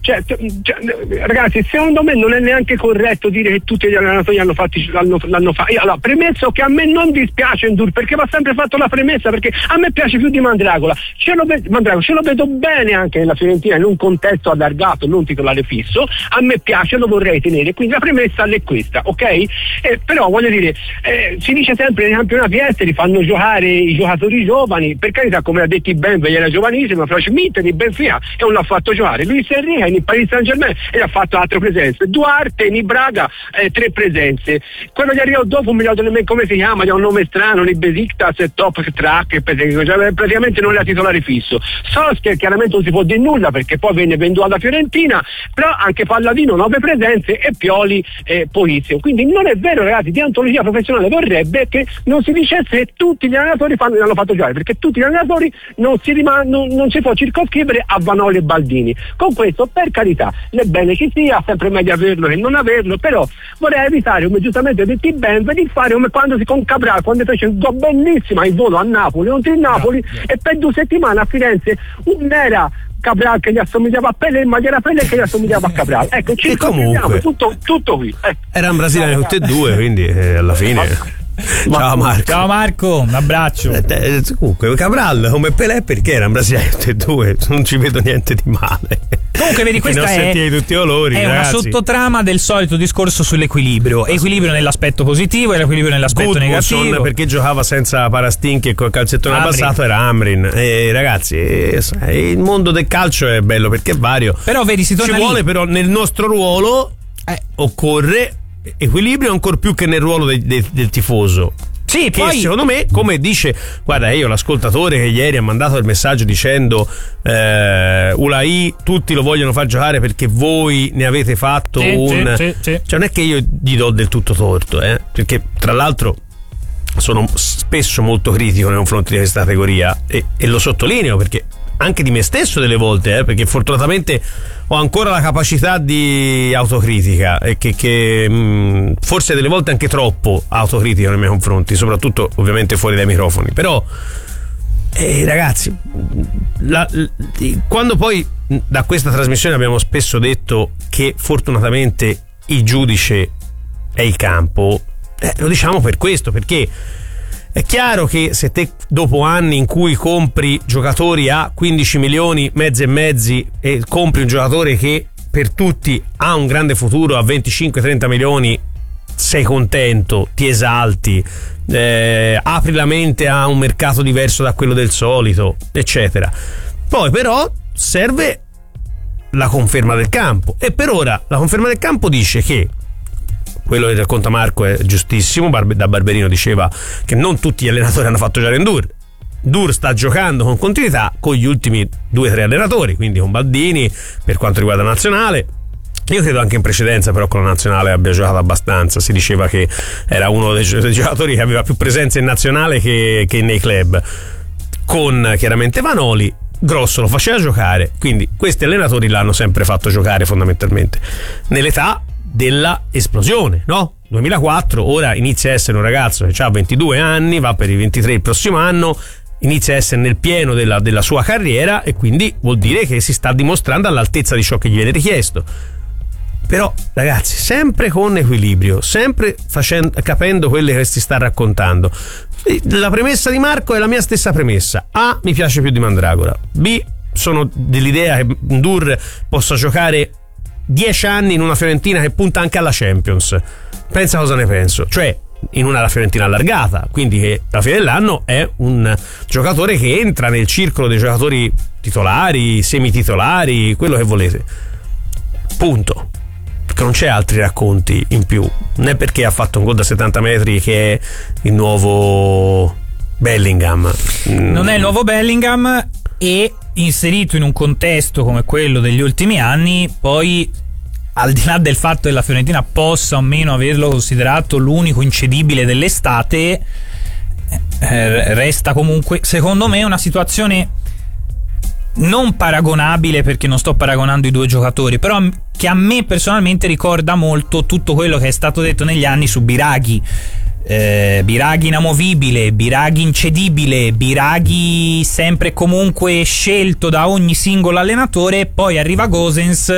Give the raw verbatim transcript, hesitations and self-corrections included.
Cioè, cioè, ragazzi, secondo me non è neanche corretto dire che tutti gli allenatori hanno fatti, l'hanno, l'hanno fatto. Allora, premesso che a me non dispiace Ndour, perché va sempre fatto la premessa, perché a me piace più di Mandragola. Ce lo, Mandragola, ce lo vedo bene anche nella Fiorentina, in un contesto allargato, non titolare fisso. A me piace, lo vorrei tenere, quindi la premessa è questa, ok? Eh, però voglio dire, eh, si dice sempre nei campionati esteri fanno giocare i giocatori giovani, per carità, come ha detto Benve, era giovanissimo, però Schmidt di Benfica e non l'ha fatto giocare. Luis Enrique in Paris Saint Germain e ha fatto altre presenze. Duarte in Braga, eh, tre presenze. Quello che arriva dopo, non mi ricordo nemmeno come si chiama, ha un nome strano, di Besiktas e Top Track, cioè, praticamente non era titolare fisso. Solskjaer chiaramente non si può dire nulla perché poi venne venduto alla Fiorentina, però anche Palladino nove presenze e Pioli eh, pochissimo. Quindi non è vero, ragazzi, di antologia professionale vorrebbe che non si dicesse che tutti gli allenatori fanno, hanno fatto giocare, perché tutti gli allenatori non si, rima, non, non si può circoscrivere a Vanoli e Baldini. Con questo, per carità, è bene che sia, sempre meglio averlo che non averlo, però vorrei evitare, come giustamente ha detto Benve, di fare come quando si con Cabral, quando fece un gol bellissimo in volo a Napoli, contro il Napoli, no, no. E per due settimane a Firenze un'era Cabral che gli assomigliava a Pelé, ma era Pelé che gli assomigliava a Cabral. Ecco, ci comunque tutto, tutto qui. Eh. Erano brasiliani tutti e due, quindi eh, alla fine. Ciao Marco. Ciao Marco, un abbraccio. Eh, eh, comunque Cabral come Pelé, perché erano brasiliani tutti e due, non ci vedo niente di male. Comunque vedi, questa è, tutti olori, è una sottotrama del solito discorso sull'equilibrio. Equilibrio nell'aspetto positivo e l'equilibrio nell'aspetto Goodmanson, negativo. perché giocava senza Parastinchi e col calzettone abbassato era Amrin. E ragazzi, il mondo del calcio è bello perché è vario. Però vedi, si torna ci lì. vuole però nel nostro ruolo eh. occorre equilibrio ancor più che nel ruolo de, de, del tifoso. Sì, che poi secondo me, come dice, guarda, io l'ascoltatore che ieri ha mandato il messaggio dicendo eh, Ulai tutti lo vogliono far giocare perché voi ne avete fatto sì, un sì, sì, sì. Cioè non è che io gli do del tutto torto, eh, perché tra l'altro sono spesso molto critico nei confronti di questa categoria e, e lo sottolineo perché anche di me stesso delle volte, eh, perché fortunatamente ho ancora la capacità di autocritica e che, che mh, forse delle volte anche troppo autocritica nei miei confronti, soprattutto ovviamente fuori dai microfoni. Però eh, ragazzi, la, la, quando poi da questa trasmissione abbiamo spesso detto che fortunatamente il giudice è il campo, eh, lo diciamo per questo, perché è chiaro che se te dopo anni in cui compri giocatori a quindici milioni, mezzi e mezzi, e compri un giocatore che per tutti ha un grande futuro a venticinque trenta milioni, sei contento, ti esalti, eh, apri la mente a un mercato diverso da quello del solito, eccetera. Poi però serve la conferma del campo e per ora la conferma del campo dice che quello che racconta Marco è giustissimo. Barbe, da Barberino diceva che non tutti gli allenatori hanno fatto giocare Ndour. Ndour sta giocando con continuità con gli ultimi due o tre allenatori, quindi con Baldini per quanto riguarda la nazionale. Io credo anche in precedenza però con la nazionale abbia giocato abbastanza. Si diceva che era uno dei, dei giocatori che aveva più presenza in nazionale che, che nei club. Con chiaramente Vanoli, Grosso lo faceva giocare, quindi questi allenatori l'hanno sempre fatto giocare fondamentalmente nell'età della esplosione, no? duemilaquattro, ora inizia a essere un ragazzo che ha ventidue anni, va per i ventitré il prossimo anno, inizia a essere nel pieno della, della sua carriera e quindi vuol dire che si sta dimostrando all'altezza di ciò che gli viene richiesto. Però ragazzi, sempre con equilibrio, sempre facendo, capendo quelle che si sta raccontando. La premessa di Marco è la mia stessa premessa. A, mi piace più di Mandragora. B, sono dell'idea che Ndour possa giocare dieci anni in una Fiorentina che punta anche alla Champions. Pensa cosa ne penso, cioè in una Fiorentina allargata, quindi che alla fine dell'anno è un giocatore che entra nel circolo dei giocatori titolari, semititolari, quello che volete, punto. Perché non c'è altri racconti in più, non è perché ha fatto un gol da settanta metri che è il nuovo Bellingham, non è il nuovo Bellingham, e inserito in un contesto come quello degli ultimi anni, poi al di là del fatto che la Fiorentina possa o meno averlo considerato l'unico incedibile dell'estate, eh, resta comunque secondo me una situazione non paragonabile, perché non sto paragonando i due giocatori, però che a me personalmente ricorda molto tutto quello che è stato detto negli anni su Biraghi. Eh, Biraghi inamovibile, Biraghi incedibile, Biraghi sempre e comunque scelto da ogni singolo allenatore. Poi arriva Gosens